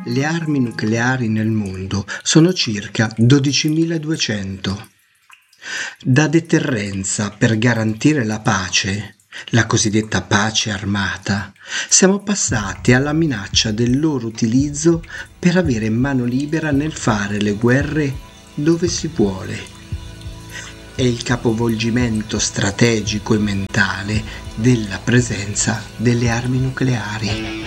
Le armi nucleari nel mondo sono circa 12.200. Da deterrenza per garantire la pace, la cosiddetta pace armata, siamo passati alla minaccia del loro utilizzo per avere mano libera nel fare le guerre dove si vuole. È il capovolgimento strategico e mentale della presenza delle armi nucleari.